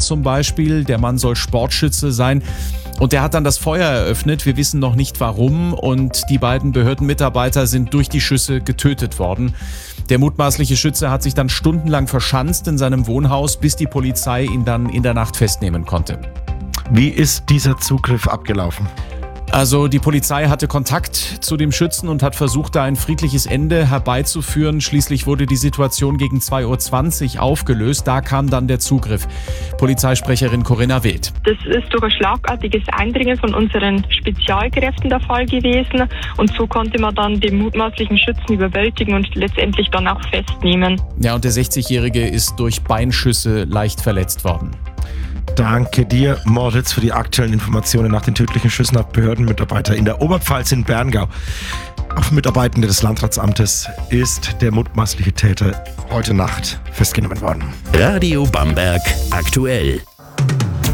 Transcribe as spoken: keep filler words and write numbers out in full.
zum Beispiel. Der Mann soll Sportschütze sein. Und der hat dann das Feuer eröffnet. Wir wissen noch nicht warum. Und die beiden Behördenmitarbeiter sind durch die Schüsse getötet worden. Der mutmaßliche Schütze hat sich dann stundenlang verschanzt in seinem Wohnhaus, bis die Polizei ihn dann in der Nacht festnehmen konnte. Wie ist dieser Zugriff abgelaufen? Also die Polizei hatte Kontakt zu dem Schützen und hat versucht, da ein friedliches Ende herbeizuführen. Schließlich wurde die Situation gegen zwei Uhr zwanzig aufgelöst. Da kam dann der Zugriff. Polizeisprecherin Corinna Wild. Das ist durch ein schlagartiges Eindringen von unseren Spezialkräften der Fall gewesen. Und so konnte man dann den mutmaßlichen Schützen überwältigen und letztendlich dann auch festnehmen. Ja, und der sechzigjährige ist durch Beinschüsse leicht verletzt worden. Danke dir, Moritz, für die aktuellen Informationen nach den tödlichen Schüssen auf Behördenmitarbeiter in der Oberpfalz in Berngau. Auf Mitarbeitende des Landratsamtes ist der mutmaßliche Täter heute Nacht festgenommen worden. Radio Bamberg aktuell.